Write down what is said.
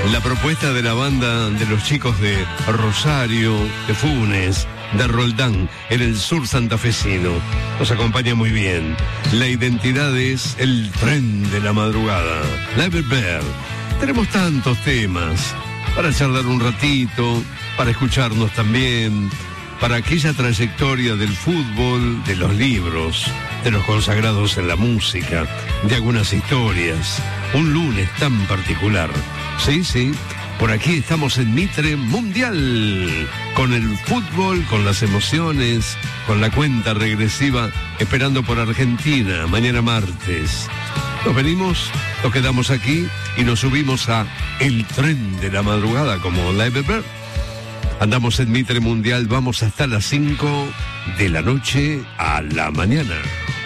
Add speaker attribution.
Speaker 1: La propuesta de la banda de los chicos de Rosario, de Funes, de Roldán, en el sur santafesino. Nos acompaña muy bien. La identidad es el tren de la madrugada. Live Bird. Tenemos tantos temas para charlar un ratito, para escucharnos también, para aquella trayectoria del fútbol, de los libros, de los consagrados en la música, de algunas historias. Un lunes tan particular. Sí, sí. Por aquí estamos en Mitre Mundial, con el fútbol, con las emociones, con la cuenta regresiva, esperando por Argentina, mañana martes. Nos venimos, nos quedamos aquí y nos subimos a el tren de la madrugada, como Live Bird. Andamos en Mitre Mundial, vamos hasta las 5 de la noche a la mañana.